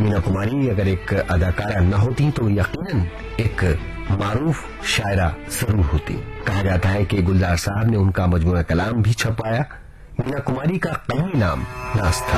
मीना कुमारी अगर एक अदाकारा न होती तो यकीनन एक मारूफ शायरा जरूर होती। कहा जाता है कि गुलजार साहब ने उनका मजमूआ कलाम भी छपवाया। मीना कुमारी का कलमी नाम नाज था।